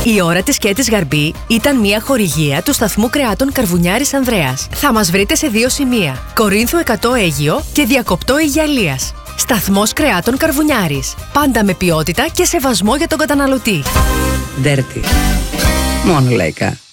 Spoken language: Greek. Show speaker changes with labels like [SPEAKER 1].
[SPEAKER 1] Η ώρα της Σκέτης Γαρμπή ήταν μια χορηγία του σταθμού κρεάτων Καρβουνιάρης Ανδρέας. Θα μας βρείτε σε 2 σημεία: Κορίνθου 100 Αίγυο και Διακοπτό Αιγιαλίας. Σταθμός κρεάτων Καρβουνιάρης. Πάντα με ποιότητα και σεβασμό για τον καταναλωτή.
[SPEAKER 2] Dirty. Μόνο λαϊκά.